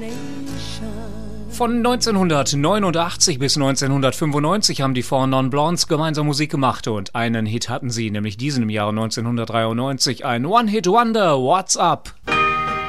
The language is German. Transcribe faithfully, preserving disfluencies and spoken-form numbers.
Von neunzehnhundertneunundachtzig bis neunzehnhundertfünfundneunzig haben die Four Non Blondes gemeinsam Musik gemacht und einen Hit hatten sie, nämlich diesen im Jahre neunzehnhundertdreiundneunzig, ein One-Hit-Wonder, What's Up?